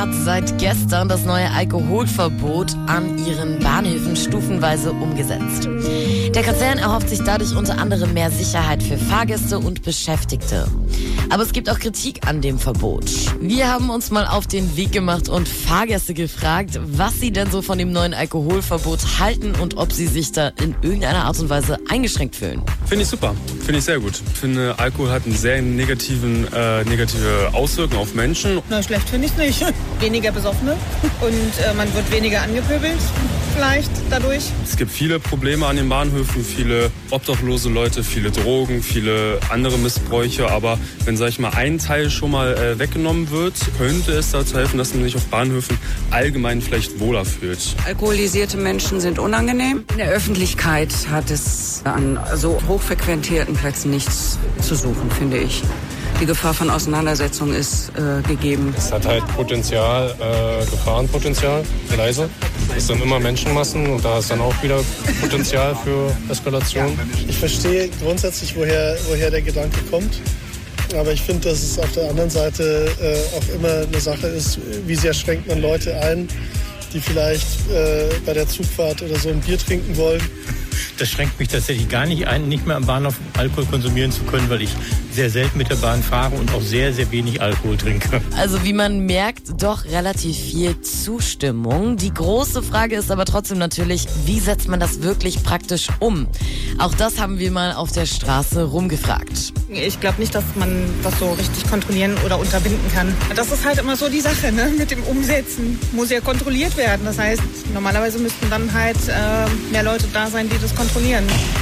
hat seit gestern das neue Alkoholverbot an ihren Bahnhöfen stufenweise umgesetzt. Der Konzern erhofft sich dadurch unter anderem mehr Sicherheit für Fahrgäste und Beschäftigte. Aber es gibt auch Kritik an dem Verbot. Wir haben uns mal auf den Weg gemacht und Fahrgäste gefragt, was sie denn so von dem neuen Alkoholverbot halten und ob sie sich da in irgendeiner Art und Weise eingeschränkt fühlen. Finde ich super, finde ich sehr gut. Ich finde, Alkohol hat eine sehr negative Auswirkungen auf Menschen. Na, schlecht finde ich es nicht. Weniger Besoffene und man wird weniger angepöbelt vielleicht dadurch. Es gibt viele Probleme an den Bahnhöfen, viele obdachlose Leute, viele Drogen, viele andere Missbräuche. Aber wenn, sag ich mal, ein Teil schon mal weggenommen wird, könnte es dazu helfen, dass man sich auf Bahnhöfen allgemein vielleicht wohler fühlt. Alkoholisierte Menschen sind unangenehm. In der Öffentlichkeit hat es an so hochfrequentierten Plätzen nichts zu suchen, finde ich. Die Gefahr von Auseinandersetzung ist gegeben. Es hat halt Potenzial, Gefahrenpotenzial, leise. Es sind immer Menschenmassen und da ist dann auch wieder Potenzial für Eskalation. Ich verstehe grundsätzlich, woher der Gedanke kommt. Aber ich finde, dass es auf der anderen Seite auch immer eine Sache ist, wie sehr schränkt man Leute ein, die vielleicht bei der Zugfahrt oder so ein Bier trinken wollen. Das schränkt mich tatsächlich gar nicht ein, nicht mehr am Bahnhof Alkohol konsumieren zu können, weil ich sehr selten mit der Bahn fahre und auch sehr, sehr wenig Alkohol trinke. Also wie man merkt, doch relativ viel Zustimmung. Die große Frage ist aber trotzdem natürlich, wie setzt man das wirklich praktisch um? Auch das haben wir mal auf der Straße rumgefragt. Ich glaube nicht, dass man das so richtig kontrollieren oder unterbinden kann. Das ist halt immer so die Sache, ne? Mit dem Umsetzen muss ja kontrolliert werden. Das heißt, normalerweise müssten dann halt mehr Leute da sein, die das kontrollieren.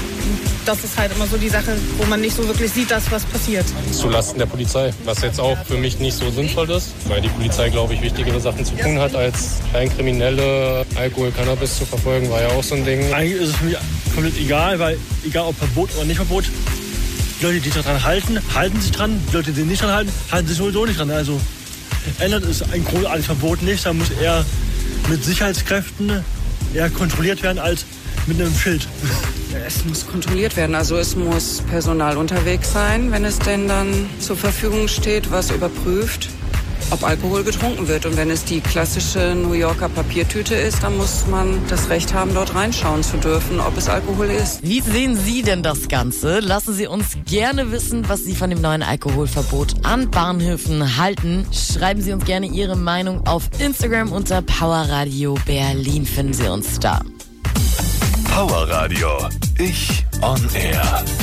Das ist halt immer so die Sache, wo man nicht so wirklich sieht, dass was passiert. Zulasten der Polizei, was jetzt auch für mich nicht so sinnvoll ist, weil die Polizei, glaube ich, wichtigere Sachen zu tun hat, als Kleinkriminelle Alkohol, Cannabis zu verfolgen, war ja auch so ein Ding. Eigentlich ist es für mich komplett egal, weil egal ob Verbot oder nicht Verbot, die Leute, die sich daran halten, halten sich dran, die Leute, die nicht dran halten, halten sich sowieso nicht dran. Also ändert es ein großartiges Verbot nicht, da muss eher mit Sicherheitskräften eher kontrolliert werden als mit einem Schild. Es muss kontrolliert werden, also es muss Personal unterwegs sein, wenn es denn dann zur Verfügung steht, was überprüft, ob Alkohol getrunken wird. Und wenn es die klassische New Yorker Papiertüte ist, dann muss man das Recht haben, dort reinschauen zu dürfen, ob es Alkohol ist. Wie sehen Sie denn das Ganze? Lassen Sie uns gerne wissen, was Sie von dem neuen Alkoholverbot an Bahnhöfen halten. Schreiben Sie uns gerne Ihre Meinung auf Instagram unter Powerradio Berlin. Finden Sie uns da. Powerradio. Ich on Air.